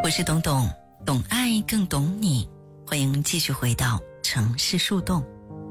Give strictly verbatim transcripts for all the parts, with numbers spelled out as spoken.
我是董董，懂爱更懂你，欢迎继续回到城市树洞。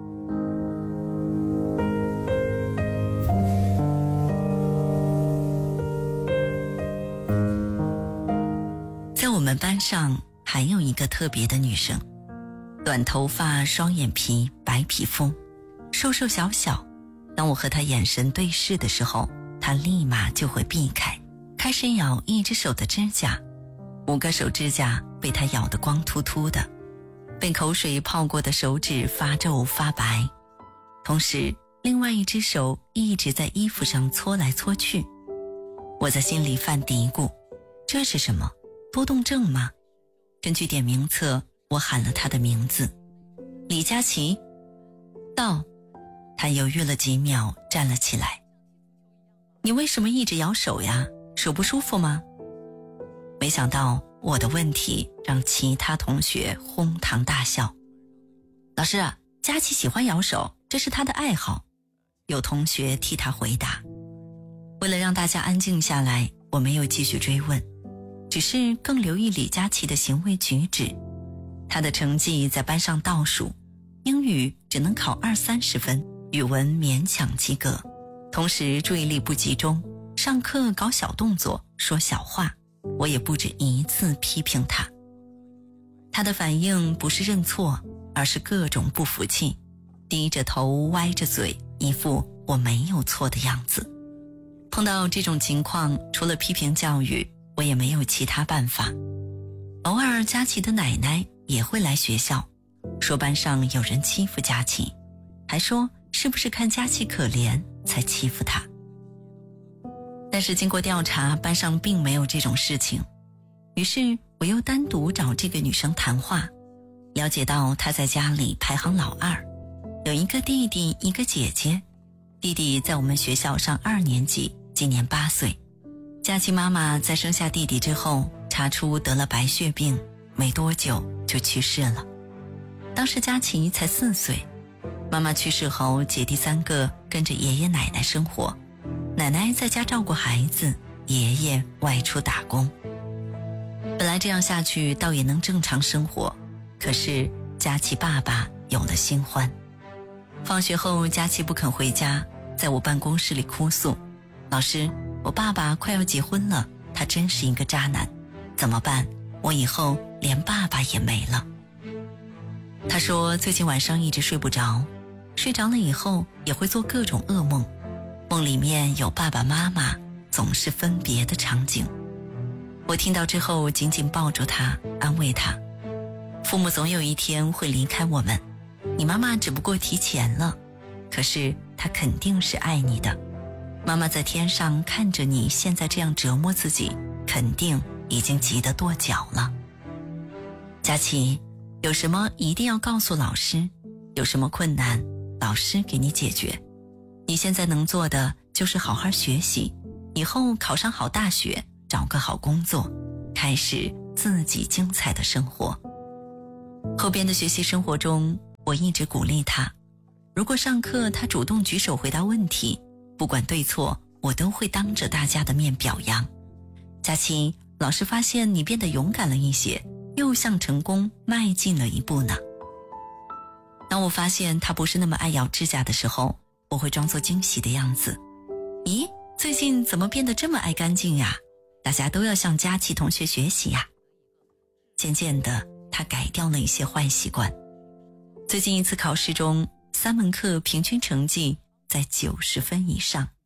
在我们班上还有一个特别的女生，短头发，双眼皮，白皮肤，瘦瘦小小。当我和她眼神对视的时候，她立马就会避开，开始咬一只手的指甲，五个手指甲被她咬得光秃秃的，被口水泡过的手指发皱发白，同时另外一只手一直在衣服上搓来搓去。我在心里犯嘀咕，这是什么？多动症吗？根据点名册，我喊了她的名字，李佳琦。到。她犹豫了几秒，站了起来。你为什么一直摇手呀？手不舒服吗？没想到我的问题让其他同学哄堂大笑。老师，佳琪喜欢摇手，这是她的爱好。有同学替她回答。为了让大家安静下来，我没有继续追问，只是更留意李佳琪的行为举止。她的成绩在班上倒数，英语只能考二三十分，语文勉强及格，同时注意力不集中，上课搞小动作，说小话，我也不止一次批评他。他的反应不是认错，而是各种不服气，低着头歪着嘴，一副我没有错的样子。碰到这种情况，除了批评教育，我也没有其他办法。偶尔佳琪的奶奶也会来学校，说班上有人欺负佳琪，还说是不是看佳琪可怜才欺负她。但是经过调查，班上并没有这种事情。于是我又单独找这个女生谈话，了解到她在家里排行老二，有一个弟弟一个姐姐，弟弟在我们学校上二年级，今年八岁。佳琪妈妈在生下弟弟之后查出得了白血病，没多久就去世了。当时佳琪才四岁，妈妈去世后，姐弟三个跟着爷爷奶奶生活，奶奶在家照顾孩子，爷爷外出打工。本来这样下去倒也能正常生活，可是佳琪爸爸有了新欢。放学后佳琪不肯回家，在我办公室里哭诉，老师，我爸爸快要结婚了，他真是一个渣男，怎么办？我以后连爸爸也没了。他说最近晚上一直睡不着，睡着了以后也会做各种噩梦，梦里面有爸爸妈妈，总是分别的场景。我听到之后紧紧抱住他，安慰他，父母总有一天会离开我们，你妈妈只不过提前了，可是她肯定是爱你的，妈妈在天上看着你现在这样折磨自己，肯定已经急得跺脚了。佳琪，有什么一定要告诉老师，有什么困难老师给你解决，你现在能做的就是好好学习，以后考上好大学，找个好工作，开始自己精彩的生活。后边的学习生活中，我一直鼓励他，如果上课他主动举手回答问题，不管对错，我都会当着大家的面表扬。佳琪，老师发现你变得勇敢了一些，又向成功迈进了一步呢。当我发现他不是那么爱咬指甲的时候，我会装作惊喜的样子。咦，最近怎么变得这么爱干净呀？大家都要向佳琪同学学习呀。渐渐的，他改掉了一些坏习惯。最近一次考试中，三门课平均成绩在九十分以上。